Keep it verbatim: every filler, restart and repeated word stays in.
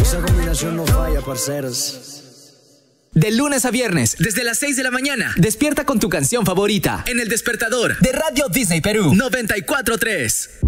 Esa combinación no falla, parceros. De lunes a viernes, desde las seis de la mañana, despierta con tu canción favorita en El Despertador de Radio Disney Perú noventa y cuatro punto tres.